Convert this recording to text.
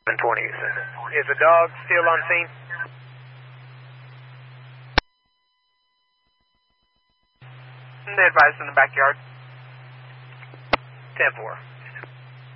720, you said. Is the dog still on scene? They advised in the backyard. 10-4.